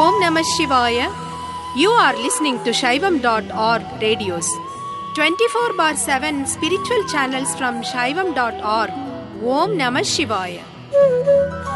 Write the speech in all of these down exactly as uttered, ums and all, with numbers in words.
Om Namah Shivaya. You are listening to Shaivam dot org radios. twenty-four bar seven spiritual channels from Shaivam dot org. Om Namah Shivaya.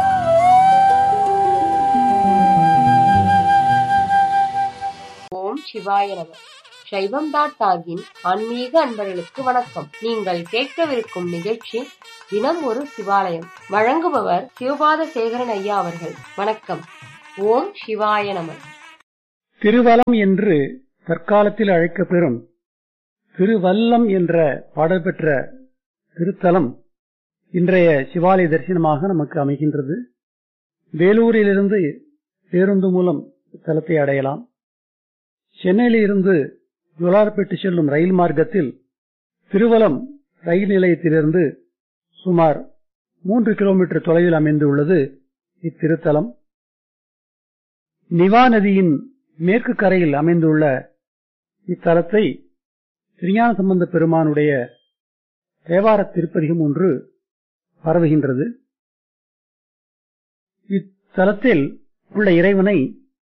ஓம் சிவாய நம. சைவம் dot ஆகின் ஆன்மீக அன்பர்களுக்கு வணக்கம். நீங்கள் கேட்கவிருக்கும் நிகழ்ச்சி தினம் ஒரு சிவாலயம். வழங்குபவர் சிவபாத சேகரன் ஐயா அவர்கள். வணக்கம். ஓம் சிவாய நம. திருவலம் என்று தற்காலத்தில் அழைக்கப்பெறும் திருவல்லம் என்ற பாடல் பெற்ற திருத்தலம் இன்றைய சிவாலய தரிசனமாக நமக்கு அமைகின்றது. வேலூரிலிருந்து பேருந்து மூலம் தலத்தை அடையலாம். சென்னையில் இருந்து ஜோலார்பேட்டை செல்லும் ரயில் மார்க்கத்தில் திருவலம் ரயில் நிலையத்திலிருந்து சுமார் மூன்று கிலோமீட்டர் தொலைவில் அமைந்துள்ளது இத்திருத்தலம். நிவா நதியின் மேற்கு கரையில் அமைந்துள்ள இத்தலத்தை திருஞான சம்பந்த பெருமானுடைய தேவார திருப்பதிகம் ஒன்று பரவுகின்றது. இத்தலத்தில் உள்ள இறைவனை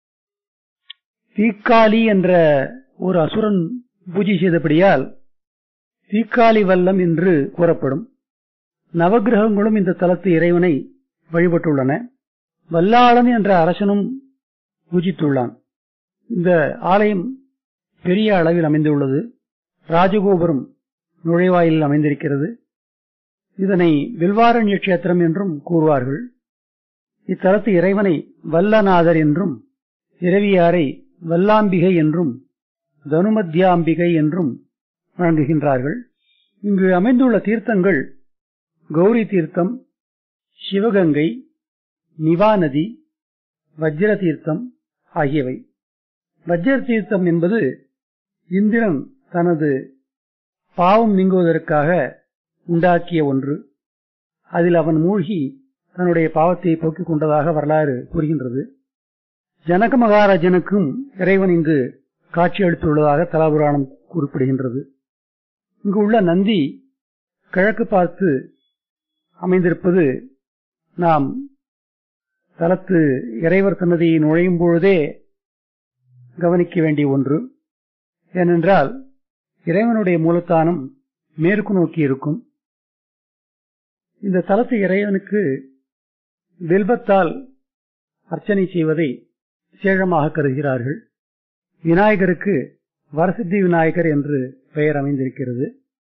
தீக்காளி என்ற ஒரு அசுரன் பூஜை செய்தபடியால் தீக்காளி வல்லம் என்று கூறப்படும். நவகிரகங்களும் இந்த தலத்து இறைவனை வழிபட்டுள்ளன. வல்லாளன் என்ற அரசனும் பூஜித்துள்ளான். இந்த ஆலயம் பெரிய அளவில் அமைந்துள்ளது. ராஜகோபுரம் நுழைவாயிலில் அமைந்திருக்கிறது. இதனை வில்வாரண்ய கஷேத்திரம் என்றும் கூறுவார்கள். இத்தலத்து இறைவனை வல்லநாதர் என்றும் இரவியாரை வல்லாம்பிகை என்றும் தனுமத்யாம்பிகை என்றும் வழங்குகின்றார்கள். இங்கு அமைந்துள்ள தீர்த்தங்கள் கௌரி தீர்த்தம், சிவகங்கை, நிவா நதி, வஜ்ர தீர்த்தம் ஆகியவை. வஜ்ர தீர்த்தம் என்பது இந்திரன் தனது பாவம் நீங்குவதற்காக உண்டாக்கிய ஒன்று. அதில் அவன் மூழ்கி தன்னுடைய பாவத்தை போக்கிக் கொண்டதாக வரலாறு கூறுகின்றது. ஜனக மகாராஜனுக்கும் இறைவன் இங்கு காட்சி அளித்துள்ளதாக தலபுராணம் குறிப்பிடுகின்றது. இங்கு உள்ள நந்தி கிழக்கு பார்த்து அமைந்திருப்பது நாம் தலத்து இறைவர் சன்னதியை நுழையும் பொழுதே கவனிக்க வேண்டிய ஒன்று. ஏனென்றால் இறைவனுடைய மூலத்தானம் மேற்கு நோக்கி இருக்கும். இந்த தலத்து இறைவனுக்கு வில்வத்தால் அர்ச்சனை செய்வதை விசேஷமாக கருதுகிறார்கள். விநாயகருக்கு வரசித்தி விநாயகர் என்று பெயர் அமைந்திருக்கிறது.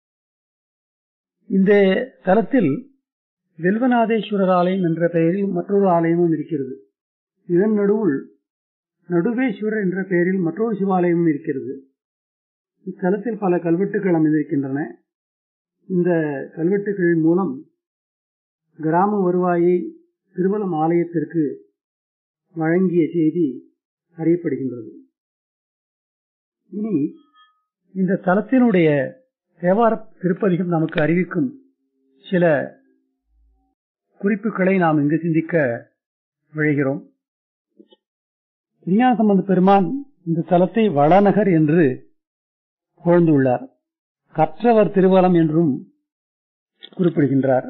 இந்த தலத்தில் வில்வநாதேஸ்வரர் ஆலயம் என்ற பெயரில் மற்றொரு ஆலயமும் இருக்கிறது. இதன் நடுவுள் நடுவேஸ்வரர் என்ற பெயரில் மற்றொரு சிவாலயமும் இருக்கிறது. இத்தலத்தில் பல கல்வெட்டுகள் அமைந்திருக்கின்றன. இந்த கல்வெட்டுகள் மூலம் கிராம வருவாயை திருவலம் ஆலயத்திற்கு வழங்கிய செய்தி அறியப்படுகின்றது. இனி இந்த தலத்தினுடைய தேவார திருப்பதிகம் நமக்கு அறிவிக்கும் சில குறிப்புகளை நாம் இங்கு சிந்திக்க விழைகிறோம். திருஞான சம்பந்த பெருமான் இந்த தலத்தை வளநகர் என்று புகழ்ந்துள்ளார். கற்றவர் திருவலம் என்றும் குறிப்பிடுகின்றார்.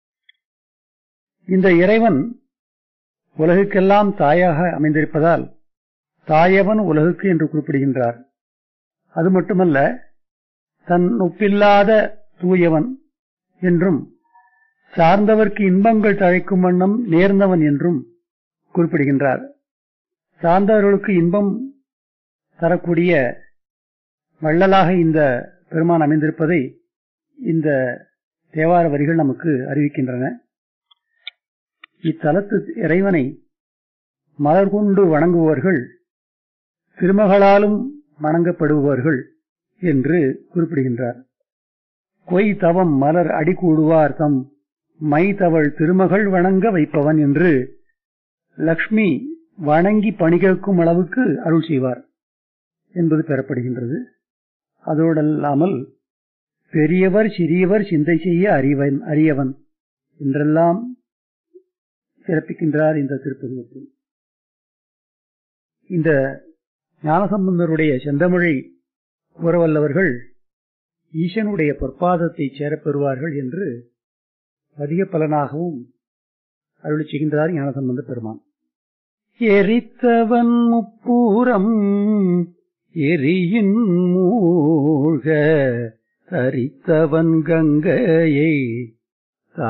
இந்த இறைவன் உலகுக்கெல்லாம் தாயாக அமைந்திருப்பதால் தாயவன் உலகுக்கு என்று குறிப்பிடுகின்றார். அது மட்டுமல்ல, தன் ஒப்பில்லாத தூயவன் என்றும் சார்ந்தவர்க்கு இன்பங்கள் தழைக்கும் வண்ணம் நேர்ந்தவன் என்றும் குறிப்பிடுகின்றார். சார்ந்தவர்களுக்கு இன்பம் தரக்கூடிய வள்ளலாக இந்த பெருமான் அமைந்திருப்பதை இந்த தேவார வரிகள் நமக்கு அறிவிக்கின்றன. இத்தலத்து இறைவனை மலர் கொண்டு வணங்குபவர்கள் திருமகளாலும் வணங்கப்படுபவர்கள் என்று குறிப்பிடுகின்றார். கொய் தவம் மலர் அடி கூடுவார் தம் மை தவள் திருமகள் வணங்க வைப்பவன் என்று லக்ஷ்மி வணங்கி பணி கேட்கும் அளவுக்கு அருள் செய்வார் என்பது பெறப்படுகின்றது. அதோடல்லாமல் பெரியவர் சிறியவர் சிந்தை செய்ய அறிவன் அறியவன் என்றெல்லாம் சிறப்பிக்கின்றார் இந்த திருப்பதிகத்தில். இந்த ஞானசம்பந்தருடைய செந்தமிழை கூறவல்லவர்கள் ஈசனுடைய பொற்பாதத்தை சேரப்பெறுவார்கள் என்று அதிக பலனாகவும் அருளி செய்கின்றார் ஞானசம்பந்த பெருமான். எரித்தவன் முப்பூரம் எரியின் மூழ்க தரித்தவன் கங்கையை